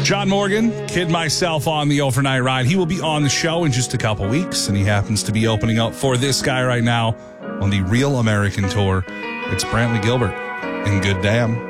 John Morgan, Kid Myself on the Overnight Ride. He will be on the show in just a couple weeks, and he happens to be opening up for this guy right now on the Real American Tour. It's Brantley Gilbert and Good Damn.